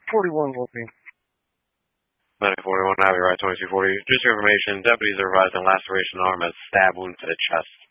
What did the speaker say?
41 will be. Medic 41, Ivy Ride 2240. Just your information, deputies are advised on laceration arm as stab wound to the chest.